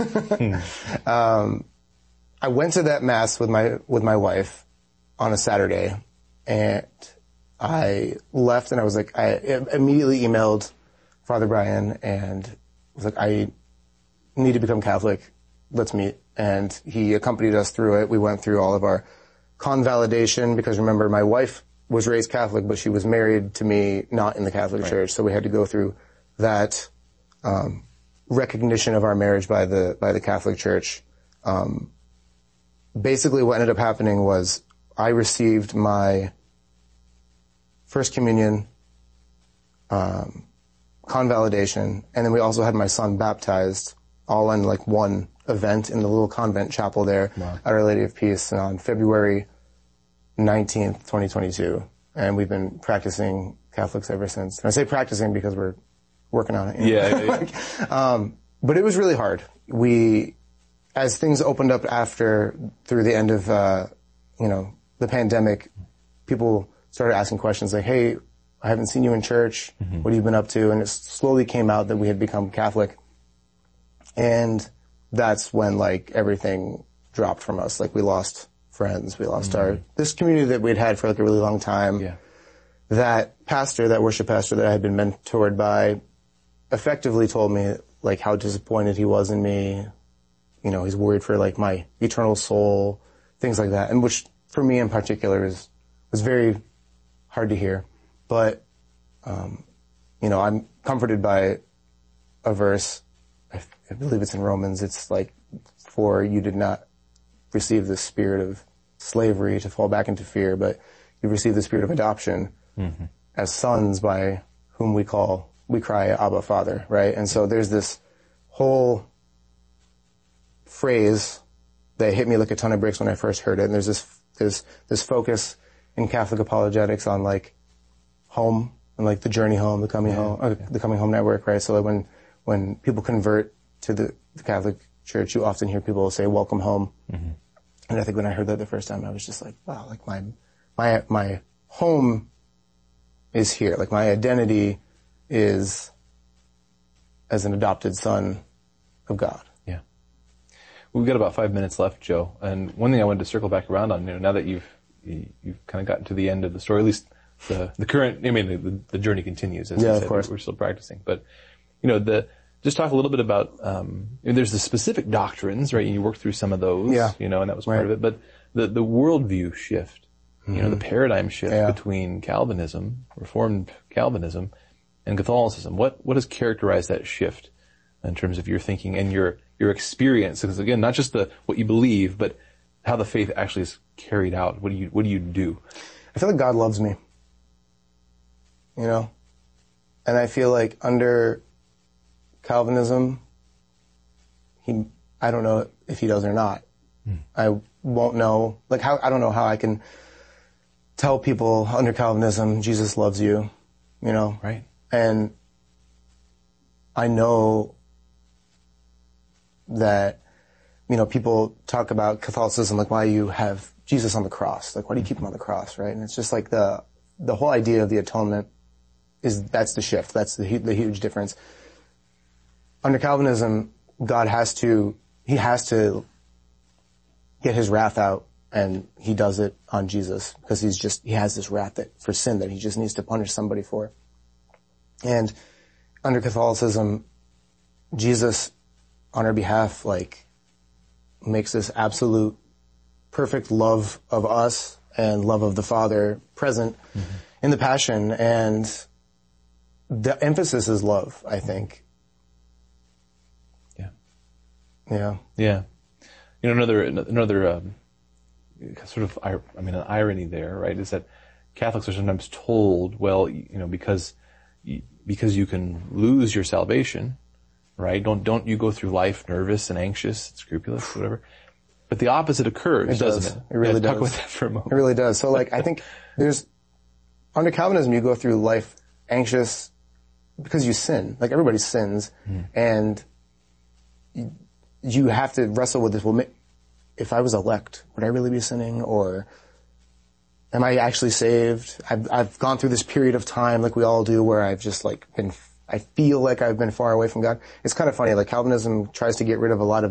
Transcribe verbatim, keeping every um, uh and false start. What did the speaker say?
hmm. um, I went to that mass with my, with my wife on a Saturday, and I left and I was like, I immediately emailed Father Brian and was like, I need to become Catholic. Let's meet. And he accompanied us through it. We went through all of our convalidation, because remember, my wife was raised Catholic, but she was married to me not in the Catholic right. Church. So we had to go through that, um, recognition of our marriage by the, by the Catholic Church. Um, basically what ended up happening was I received my first communion, um, convalidation, and then we also had my son baptized all in like one event in the little convent chapel there wow. at Our Lady of Peace on February nineteenth, twenty twenty-two. And we've been practicing Catholics ever since. And I say practicing because we're working on it. You know? Yeah, yeah, yeah. like, um, but it was really hard. We, as things opened up after, through the end of, uh, you know, the pandemic, people started asking questions like, hey, I haven't seen you in church. Mm-hmm. What have you been up to? And it slowly came out that we had become Catholic. And that's when, like, everything dropped from us. Like, we lost friends. We lost mm-hmm. our, this community that we'd had for, like, a really long time. Yeah. That pastor, that worship pastor that I had been mentored by, effectively told me, like, how disappointed he was in me. You know, he's worried for, like, my eternal soul, things like that. And which, for me in particular, is, was very hard to hear. But, um, you know, I'm comforted by a verse. I, I believe it's in Romans. It's like, for you did not receive the spirit of slavery to fall back into fear, but you received the spirit of adoption mm-hmm. as sons, by whom we call, we cry, Abba, Father, right? And so there's this whole phrase that hit me like a ton of bricks when I first heard it. And there's this, there's this focus in Catholic apologetics on like home and like the journey home, the coming yeah. home, uh, the coming home network, right? So like when, when people convert to the, the Catholic Church, you often hear people say, welcome home. Mm-hmm. And I think when I heard that the first time, I was just like, wow, like my, my, my home is here. Like my identity is as an adopted son of God. Yeah. We've got about five minutes left, Joe. And one thing I wanted to circle back around on, you know, now that you've, you've kind of gotten to the end of the story, at least the, the current, I mean, the, the journey continues, as yeah, you said, of course. We're still practicing. But, you know, the, just talk a little bit about, um, I mean, there's the specific doctrines, right? And you worked through some of those, yeah. you know, and that was right. part of it. But the, the worldview shift, mm-hmm. you know, the paradigm shift yeah. between Calvinism, Reformed Calvinism, and Catholicism. What, what has characterized that shift in terms of your thinking and your, your experience? Because again, not just the, what you believe, but how the faith actually is carried out. What do you, what do you do? I feel like God loves me. You know? And I feel like under Calvinism, he, I don't know if he does or not. Mm. I won't know, like how, I don't know how I can tell people under Calvinism, Jesus loves you, you know? Right. And I know that, you know, people talk about Catholicism, like why you have Jesus on the cross, like why do you keep him on the cross, right? And it's just like the, the whole idea of the atonement is, that's the shift, that's the, the huge difference. Under Calvinism, God has to, he has to get his wrath out, and he does it on Jesus because he's just, he has this wrath that, for sin that he just needs to punish somebody for. And under Catholicism, Jesus, on our behalf, like, makes this absolute perfect love of us and love of the Father present mm-hmm. in the Passion, and the emphasis is love, I think. Yeah. Yeah. You know, another, another, um, sort of, I mean, an irony there, right, is that Catholics are sometimes told, well, you know, because, because you can lose your salvation, right? Don't, don't you go through life nervous and anxious, scrupulous, whatever. But the opposite occurs, it does. doesn't it? It really yeah, does. Talk about that for a moment. It really does. So like, I think there's, under Calvinism, you go through life anxious because you sin. Like everybody sins. Mm. And you, you have to wrestle with this. Well, if I was elect, would I really be sinning, or am I actually saved? I've, I've gone through this period of time, like we all do, where I've just like been, I feel like I've been far away from God. It's kind of funny. Like Calvinism tries to get rid of a lot of